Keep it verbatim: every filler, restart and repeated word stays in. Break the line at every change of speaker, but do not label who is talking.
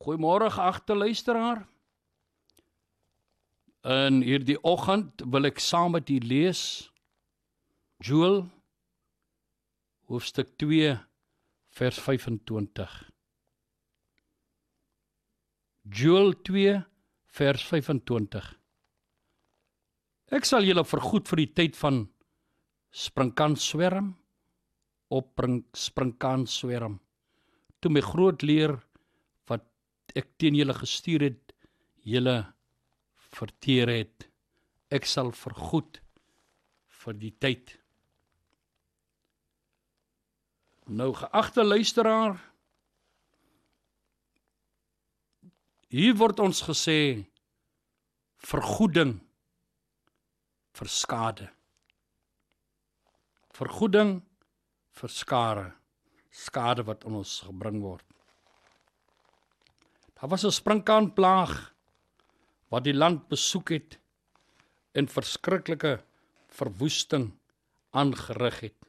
Goeiemôre geagte luisteraar. In hierdie oggend wil ek saam met u lees Joël hoofstuk twee vers vyf-en-twintig. Joël twee vers vyf-en-twintig. Ek sal julle vergoed vir die tyd van sprinkanswerm op sprinkanswerm. Toe my groot leer wat ek teen julle gestuur het, julle verteer het. Ek sal vergoed vir die tyd. Nou geagte luisteraar, hier word ons gesê vergoeding vir skade. Vergoeding vir skade, skade wat aan ons gebring word. Daar was 'n sprinkaanplaag wat die land besoek het en verskriklike verwoesting aangerig het.